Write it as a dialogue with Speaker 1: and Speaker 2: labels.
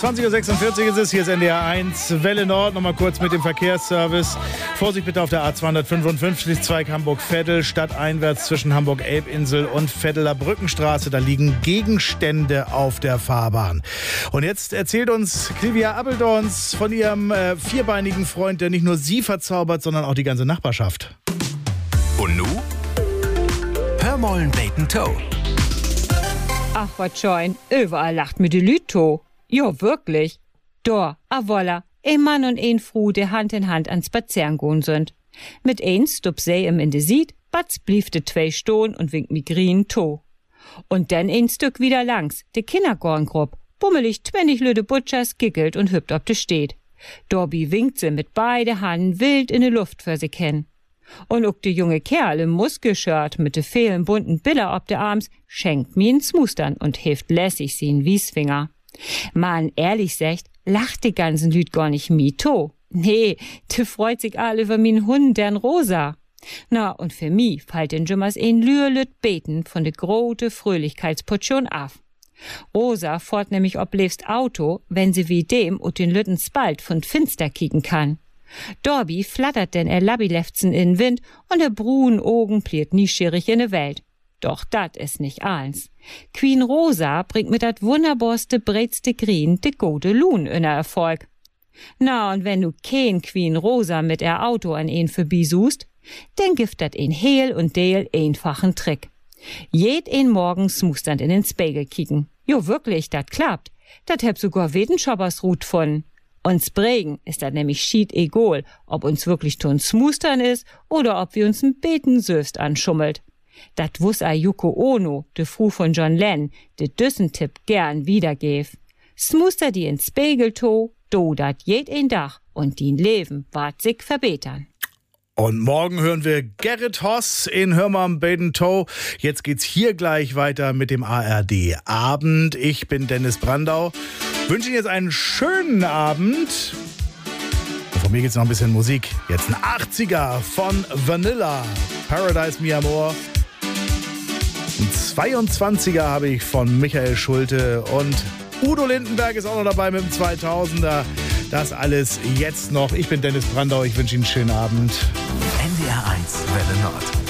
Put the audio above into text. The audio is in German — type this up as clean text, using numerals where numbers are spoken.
Speaker 1: 20.46 Uhr ist es, hier ist NDR 1, Welle Nord, nochmal kurz mit dem Verkehrsservice. Vorsicht bitte auf der A255, Zweig Hamburg-Veddel, stadteinwärts zwischen Hamburg-Elbinsel und Veddeler Brückenstraße. Da liegen Gegenstände auf der Fahrbahn. Und jetzt erzählt uns Clivia Abbeldorns von ihrem vierbeinigen Freund, der nicht nur sie verzaubert, sondern auch die ganze Nachbarschaft.
Speaker 2: Und nu? Hör mollen Bacon Toe.
Speaker 3: Ach, wat schein, überall lacht mir die Lüt to. Jo, wirklich. Da, a wolla, ein Mann und ein Frau, die Hand in Hand ans Spazieren gehen sind. Mit ein stup sie im in de Sied, batz blieb de 2 Stohn und winkt mi grün to. Und dann ein Stück wieder langs, de Kindergorngrupp, bummelig 20 lüde Butchers giggelt und hüpft ob de steht. Dorbi winkt sie mit beide Hand wild in de Luft für sie kennen. Und ook de junge Kerl im Muskelshirt mit de vielen bunten Biller ob de Arms schenkt mi 'n Smustern und hilft lässig sie 'n Wiesfinger. Man, ehrlich sagt, lacht die ganzen Lüd gar nicht mi to. Nee, de freut sich all über min Hund, dern Rosa. Na, und für mi fallt den Jummers ein Lüt beten von de grote Fröhlichkeitsportion af. Rosa fährt nämlich ob lebst Auto, wenn sie wie dem und den Lütten Spalt von Finster kicken kann. Dorbi flattert denn Labilefzen in Wind und der brun Augen pliert nieschierig in de Welt. Doch dat is nicht eins. Queen Rosa bringt mit dat wunderbarste breitste Green de gode Luhn in Erfolg. Na, und wenn du kein Queen Rosa mit er Auto an een vorbiesust, denn gibt dat een heel und deel einfachen Trick. Jed een morgens musternd in den Spiegel kicken. Jo, wirklich, dat klappt. Dat heb sogar Wetenschoppers-Rut von. Uns Bregen ist das nämlich schied egal, ob uns wirklich tun Smustern ist oder ob wir uns ein Beten söfst anschummelt. Dat wuss a Yoko Ono, de Fru von John Lennon, de Düssentipp gern wiedergäf. Smuster die ins Spiegel to, do dat jed ein Dach und din Leben ward sich verbetern.
Speaker 1: Und morgen hören wir Gerrit Hoss in Hör mal Bacon Toe. Jetzt geht's hier gleich weiter mit dem ARD Abend. Ich bin Dennis Brandau. Wünsche Ihnen jetzt einen schönen Abend. Und von mir geht's noch ein bisschen Musik. Jetzt ein 80er von Vanilla. Paradise Mi Amor. Ein 22er habe ich von Michael Schulte. Und Udo Lindenberg ist auch noch dabei mit dem 2000er. Das alles jetzt noch. Ich bin Dennis Brandau. Ich wünsche Ihnen einen schönen Abend.
Speaker 2: NDR 1 Welle Nord.